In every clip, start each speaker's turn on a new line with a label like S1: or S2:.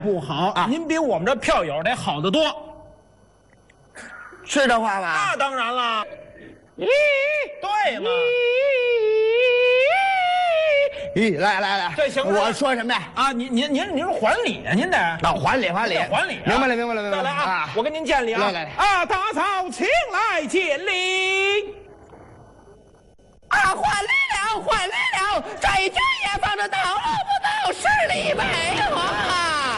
S1: 不好啊！您比我们这票友得好得多，
S2: 是这话吧？
S1: 那当然了。咦，对嘛？
S2: 咦，来，
S1: 这行
S2: 我说什么呀？
S1: 啊，您是还礼啊？您得
S2: 啊，还礼，
S1: 还礼啊！
S2: 明白了。
S1: 再来啊！我跟您见礼啊！
S2: 来
S1: 啊，大嫂请来见礼。
S2: 啊，还礼了！这军也放着道路不走，十里北啊！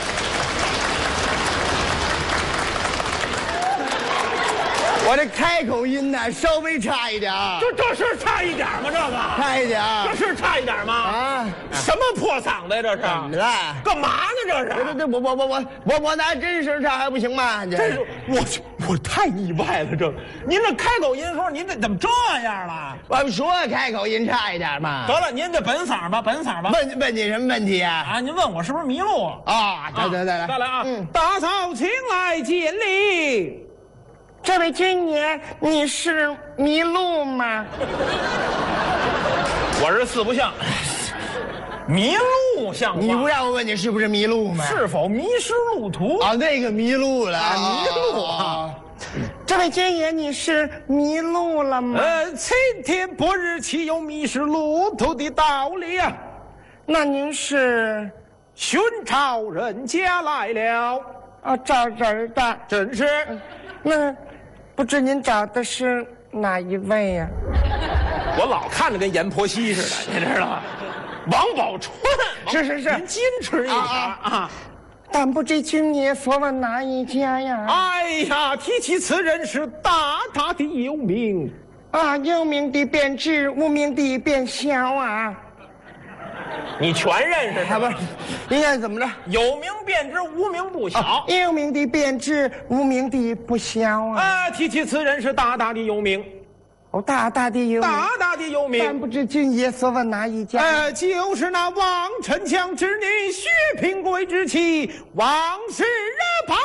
S2: 我这开口音呢，稍微差一点。
S1: 这是差一点吗？这个
S2: 差一点。
S1: 这是差一点吗？
S2: 啊！
S1: 什么破嗓子呀？这是
S2: 怎么了？
S1: 干嘛呢？这是？
S2: 我拿真实唱还不行吗？
S1: 这是我太意外了。这您这开口音说您这怎么这样了？
S2: 我说开口音差一点嘛。
S1: 得了，您这本嗓吧。
S2: 问你什么问题啊？
S1: 啊，您问我是不是迷路
S2: 啊？再来
S1: 啊！大嫂请来见礼。
S2: 这位军爷，你是迷路吗？
S1: 我是四不像，迷路像话。
S2: 你不让我问你是不是迷路吗？
S1: 是否迷失路途
S2: 啊？那个迷路了，
S1: 迷路啊！
S2: 这位军爷，你是迷路了吗？
S1: 今天不日岂有迷失路途的道理啊？
S2: 那您是
S1: 寻找人家来了
S2: 啊？找人的，
S1: 真是。
S2: 那不知您找的是哪一位呀？
S1: 我老看着跟阎婆惜似的，你知道吗？王宝钏，
S2: 是，
S1: 您矜持一点啊！
S2: 但不知军爷所问哪一家呀？
S1: 哎呀，提起此人是大大的有名
S2: 啊，有名的便知，无名的便晓啊。
S1: 你全认识他
S2: 不是？应该怎么着？
S1: 有名便知，无名不晓。
S2: 有名的便知，无名的不晓啊。
S1: 提起此人是大大的有名。
S2: 哦，大大的有名，
S1: 大大的有名。
S2: 但不知军爷所问哪一家？
S1: 就是那王丞相之女薛平贵之妻王氏宝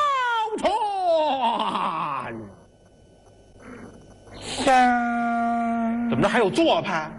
S1: 钏。
S2: 像
S1: 怎么着还有做派？